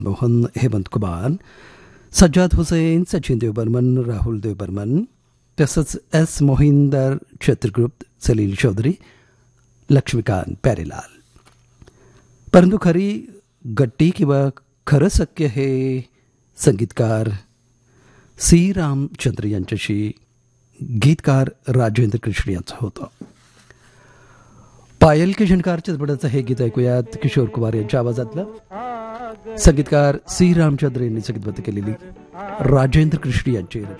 मोहन हेमंत कुमार, सज्जाद हुसेन, सचिन देव बर्मन, राहुल देव बर्मन, तसंच एस मोहिंदर चित्रगुप्त, सलील चौधरी, लक्ष्मीकांत प्यारेलाल. परंतु खरी गट्टी किंवा खरं सत्य हे संगीतकार सी रामचंद्र यांच्याशी गीतकार राजेंद्र कृष्ण यांचं होतं. पायल के झणकार चित्रपटाचं हे गीत ऐकूयात किशोर कुमार यांच्या आवाजातलं. संगीतकार सी रामचंद्र यांनी संगीतबद्ध केलेली राजेंद्र कृष्ण यांची